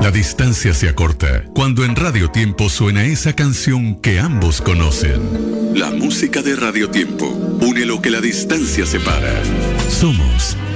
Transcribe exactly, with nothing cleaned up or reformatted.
La distancia se acorta cuando en Radio Tiempo suena esa canción que ambos conocen. La música de Radio Tiempo une lo que la distancia separa. Somos